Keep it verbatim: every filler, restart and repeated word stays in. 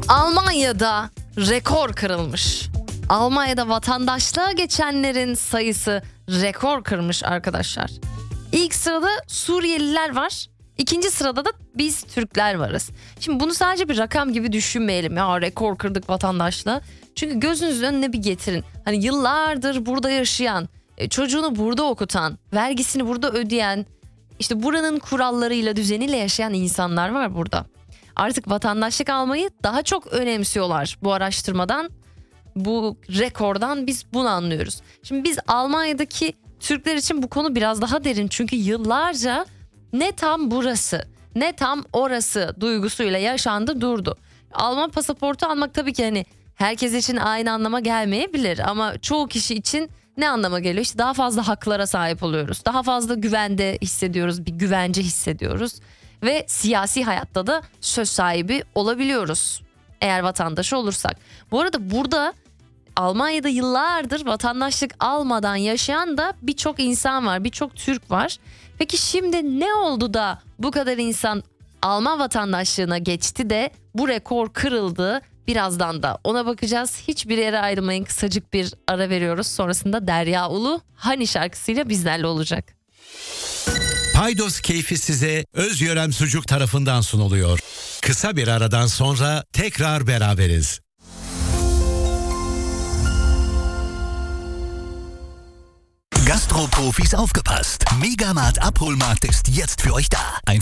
Almanya'da rekor kırılmış. Almanya'da vatandaşlığa geçenlerin sayısı rekor kırmış arkadaşlar. İlk sırada Suriyeliler var. İkinci sırada da biz Türkler varız. Şimdi bunu sadece bir rakam gibi düşünmeyelim. Ya rekor kırdık vatandaşlığa. Çünkü gözünüzün önüne bir getirin. Hani yıllardır burada yaşayan, çocuğunu burada okutan, vergisini burada ödeyen, işte buranın kurallarıyla, düzeniyle yaşayan insanlar var burada. Artık vatandaşlık almayı daha çok önemsiyorlar bu araştırmadan. Bu rekordan biz bunu anlıyoruz. Şimdi biz Almanya'daki Türkler için bu konu biraz daha derin. Çünkü yıllarca ne tam burası ne tam orası duygusuyla yaşandı durdu. Alman pasaportu almak tabii ki hani herkes için aynı anlama gelmeyebilir. Ama çoğu kişi için ne anlama geliyor? İşte daha fazla haklara sahip oluyoruz. Daha fazla güvende hissediyoruz, bir güvence hissediyoruz. Ve siyasi hayatta da söz sahibi olabiliyoruz eğer vatandaşı olursak. Bu arada burada Almanya'da yıllardır vatandaşlık almadan yaşayan da birçok insan var, birçok Türk var. Peki şimdi ne oldu da bu kadar insan Alman vatandaşlığına geçti de bu rekor kırıldı? Birazdan da ona bakacağız. Hiçbir yere ayrılmayın, kısacık bir ara veriyoruz. Sonrasında Derya Ulu Hani şarkısıyla bizlerle olacak. Paydos keyfi size Özyörem Sucuk tarafından sunuluyor. Kısa bir aradan sonra tekrar beraberiz. Gastroprofis aufgepasst! Megamat Abholmarkt ist jetzt für euch da. Ein